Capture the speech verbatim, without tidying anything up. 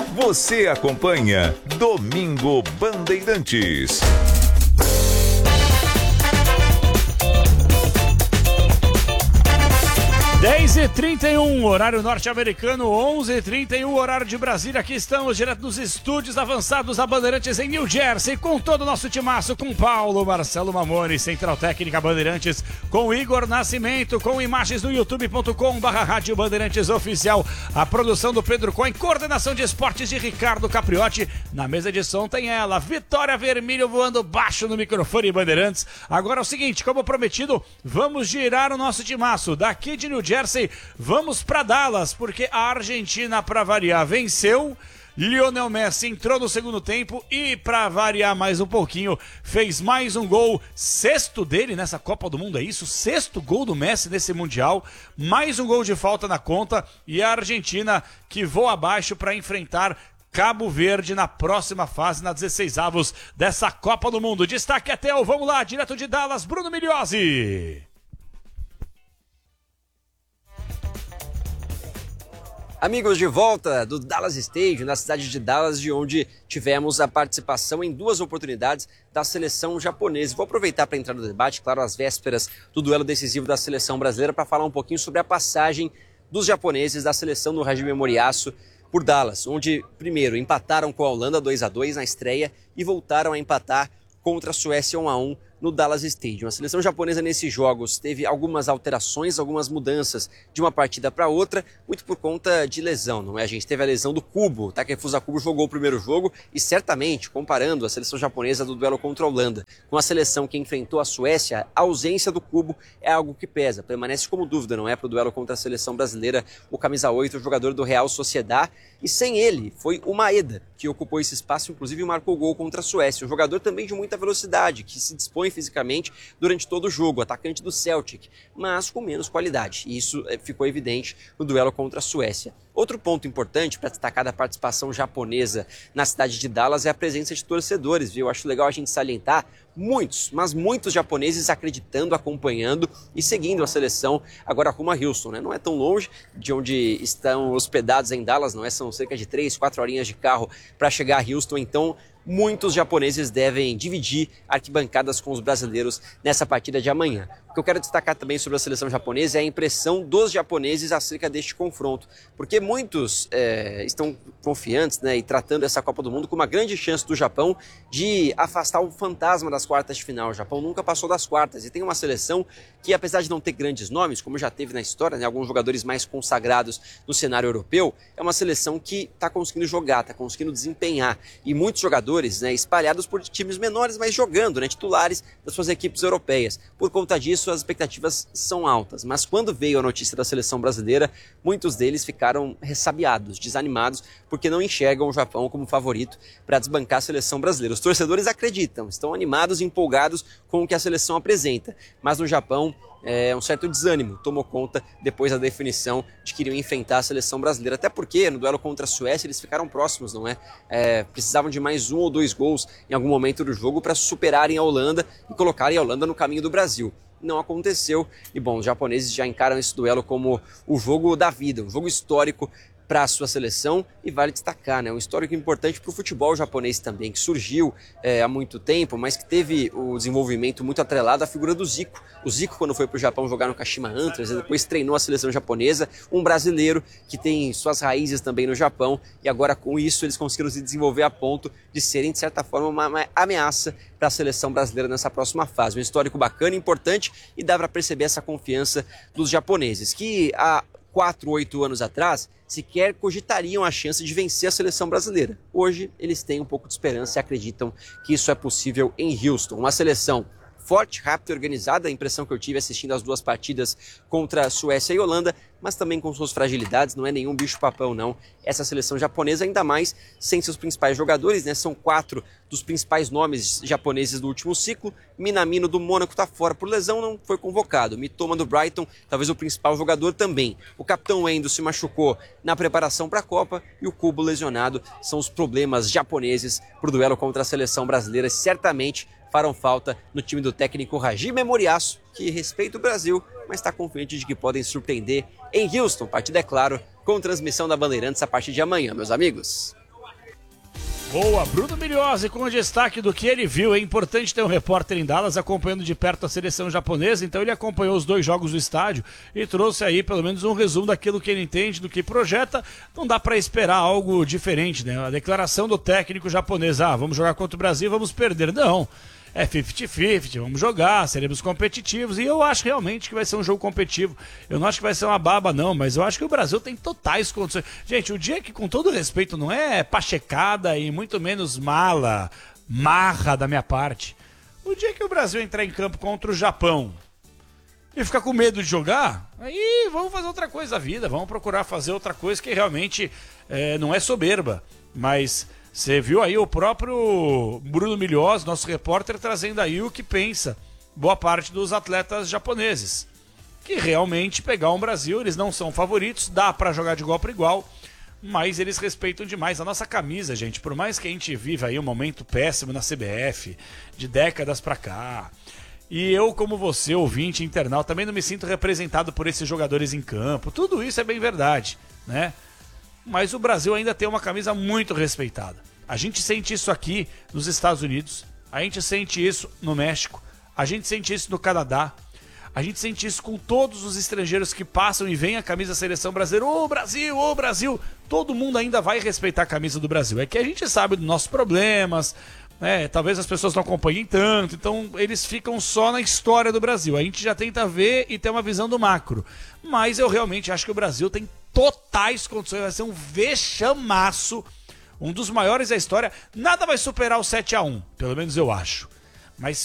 Você acompanha Domingo Bandeirantes. dez e trinta e um, horário norte-americano, onze e trinta e um, horário de Brasília. Aqui estamos, direto dos estúdios avançados da Bandeirantes em New Jersey, com todo o nosso timaço, com Paulo, Marcelo Mamone, Central Técnica Bandeirantes, com Igor Nascimento, com imagens no youtube ponto com barra Rádio Bandeirantes Oficial, a produção do Pedro Cohen, coordenação de esportes de Ricardo Capriotti, na mesa de som tem ela, Vitória Vermelho voando baixo no microfone Bandeirantes. Agora é o seguinte, como prometido, vamos girar o nosso timaço daqui de New Jersey. Jersey, vamos para Dallas, porque a Argentina, para variar, venceu. Lionel Messi entrou no segundo tempo e, para variar mais um pouquinho, fez mais um gol, sexto dele nessa Copa do Mundo, é isso? Sexto gol do Messi nesse Mundial, mais um gol de falta na conta, e a Argentina que voa abaixo para enfrentar Cabo Verde na próxima fase, na dezesseis avos dessa Copa do Mundo. Destaque até o, vamos lá, direto de Dallas, Bruno Migliozzi. Amigos, de volta do Dallas Stadium, na cidade de Dallas, de onde tivemos a participação em duas oportunidades da seleção japonesa. Vou aproveitar para entrar no debate, claro, às vésperas do duelo decisivo da seleção brasileira, para falar um pouquinho sobre a passagem dos japoneses da seleção do Hajime Moriyasu por Dallas, onde primeiro empataram com a Holanda dois a dois na estreia e voltaram a empatar contra a Suécia um a um no Dallas Stadium. A seleção japonesa nesses jogos teve algumas alterações, algumas mudanças de uma partida para outra, muito por conta de lesão, não é? A gente teve a lesão do Kubo, o Takefusa Kubo jogou o primeiro jogo e certamente, comparando a seleção japonesa do duelo contra a Holanda com a seleção que enfrentou a Suécia, a ausência do Kubo é algo que pesa, permanece como dúvida, não é? Para o duelo contra a seleção brasileira, o camisa oito, o jogador do Real Sociedad, e sem ele foi o Maeda, que ocupou esse espaço, inclusive marcou gol contra a Suécia, um jogador também de muita velocidade, que se dispõe fisicamente durante todo o jogo, atacante do Celtic, mas com menos qualidade. E isso ficou evidente no duelo contra a Suécia. Outro ponto importante para destacar da participação japonesa na cidade de Dallas é a presença de torcedores, viu? Eu acho legal a gente salientar muitos, mas muitos japoneses acreditando, acompanhando e seguindo a seleção agora rumo a Houston, né? Não é tão longe de onde estão hospedados em Dallas, não é? São cerca de três, quatro horinhas de carro para chegar a Houston, então muitos japoneses devem dividir arquibancadas com os brasileiros nessa partida de amanhã. O que eu quero destacar também sobre a seleção japonesa é a impressão dos japoneses acerca deste confronto, porque muitos é, estão confiantes, né, e tratando essa Copa do Mundo como uma grande chance do Japão de afastar o fantasma das quartas de final. O Japão nunca passou das quartas e tem uma seleção que, apesar de não ter grandes nomes, como já teve na história, né, alguns jogadores mais consagrados no cenário europeu, é uma seleção que está conseguindo jogar, está conseguindo desempenhar, e muitos jogadores, né, espalhados por times menores, mas jogando, né, titulares das suas equipes europeias. Por conta disso, as expectativas são altas, mas quando veio a notícia da seleção brasileira, muitos deles ficaram ressabiados, desanimados, porque não enxergam o Japão como favorito para desbancar a seleção brasileira. Os torcedores acreditam, estão animados e empolgados com o que a seleção apresenta, mas no Japão é, um certo desânimo tomou conta depois da definição de que iriam enfrentar a seleção brasileira, até porque no duelo contra a Suécia eles ficaram próximos, não é? é precisavam de mais um ou dois gols em algum momento do jogo para superarem a Holanda e colocarem a Holanda no caminho do Brasil. Não aconteceu e, bom, os japoneses já encaram esse duelo como o jogo da vida, um jogo histórico para a sua seleção, e vale destacar, né, um histórico importante para o futebol japonês também, que surgiu é, há muito tempo, mas que teve o desenvolvimento muito atrelado à figura do Zico. O Zico, quando foi para o Japão jogar no Kashima Antlers, depois treinou a seleção japonesa, um brasileiro que tem suas raízes também no Japão, e agora com isso eles conseguiram se desenvolver a ponto de serem, de certa forma, uma, uma ameaça para a seleção brasileira nessa próxima fase. Um histórico bacana, importante, e dá para perceber essa confiança dos japoneses, que há quatro, oito anos atrás sequer cogitariam a chance de vencer a seleção brasileira. Hoje eles têm um pouco de esperança e acreditam que isso é possível em Houston. Uma seleção forte, rápida e organizada, a impressão que eu tive assistindo as duas partidas contra a Suécia e a Holanda, mas também com suas fragilidades, não é nenhum bicho-papão não. Essa seleção japonesa, ainda mais sem seus principais jogadores, né? São quatro dos principais nomes japoneses do último ciclo. Minamino do Mônaco está fora por lesão, não foi convocado. Mitoma do Brighton, talvez o principal jogador também. O capitão Endo se machucou na preparação para a Copa e o Kubo lesionado. São os problemas japoneses para o duelo contra a seleção brasileira. Certamente farão falta no time do técnico Hajime Moriyasu, que respeita o Brasil, mas está confiante de que podem surpreender em Houston. Partida, é claro, com transmissão da Bandeirantes a partir de amanhã, meus amigos. Boa, Bruno Migliozzi com o destaque do que ele viu. É importante ter um repórter em Dallas acompanhando de perto a seleção japonesa, então ele acompanhou os dois jogos do estádio e trouxe aí pelo menos um resumo daquilo que ele entende, do que projeta. Não dá para esperar algo diferente, né? A declaração do técnico japonês, ah, vamos jogar contra o Brasil, vamos perder. Não, é cinquenta cinquenta, vamos jogar, seremos competitivos, e eu acho realmente que vai ser um jogo competitivo. Eu não acho que vai ser uma baba não, mas eu acho que o Brasil tem totais condições. Gente, o dia que, com todo respeito, não é pachecada e muito menos mala, marra da minha parte, o dia que o Brasil entrar em campo contra o Japão e ficar com medo de jogar, aí vamos fazer outra coisa da vida, vamos procurar fazer outra coisa que realmente é, não é soberba, mas... Você viu aí o próprio Bruno Migliozzi, nosso repórter, trazendo aí o que pensa boa parte dos atletas japoneses. Que realmente pegar um Brasil, eles não são favoritos, dá pra jogar de igual para igual, mas eles respeitam demais a nossa camisa, gente. Por mais que a gente viva aí um momento péssimo na C B F, de décadas pra cá, e eu, como você, ouvinte, internauta, também não me sinto representado por esses jogadores em campo. Tudo isso é bem verdade, né? Mas o Brasil ainda tem uma camisa muito respeitada. A gente sente isso aqui nos Estados Unidos, a gente sente isso no México, a gente sente isso no Canadá, a gente sente isso com todos os estrangeiros que passam e veem a camisa da seleção brasileira. Ô Brasil, ô Brasil! Todo mundo ainda vai respeitar a camisa do Brasil. É que a gente sabe dos nossos problemas, né? Talvez as pessoas não acompanhem tanto, então eles ficam só na história do Brasil. A gente já tenta ver e ter uma visão do macro. Mas eu realmente acho que o Brasil tem totais condições, vai ser um vexamaço, um dos maiores da história. Nada vai superar o sete a um, pelo menos eu acho. Mas